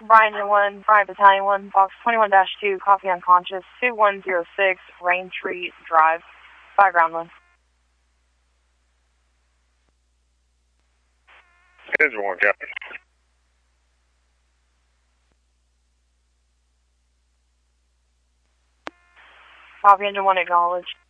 Brian 1, Brian Battalion 1, Box 21-2, coffee unconscious, 2106, Rain Tree Drive, by ground 1. Engine 1, Captain. Copy, Engine 1 acknowledged.